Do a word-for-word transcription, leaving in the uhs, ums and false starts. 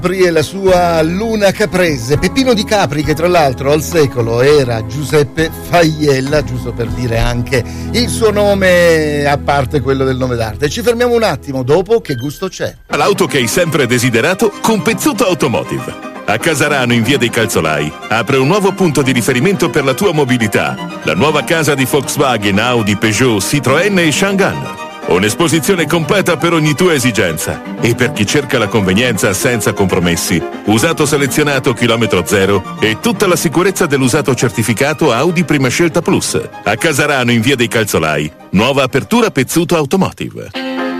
Capri e la sua Luna Caprese. Peppino Di Capri, che tra l'altro al secolo era Giuseppe Faiella, giusto per dire anche il suo nome a parte quello del nome d'arte. Ci fermiamo un attimo, dopo Che gusto c'è? L'auto che hai sempre desiderato con Pezzuto Automotive. A Casarano, in via dei Calzolai, apre un nuovo punto di riferimento per la tua mobilità. La nuova casa di Volkswagen, Audi, Peugeot, Citroën e Shangan. Un'esposizione completa per ogni tua esigenza e per chi cerca la convenienza senza compromessi. Usato selezionato chilometro zero e tutta la sicurezza dell'usato certificato Audi Prima Scelta Plus. A Casarano, in via dei Calzolai, nuova apertura Pezzuto Automotive.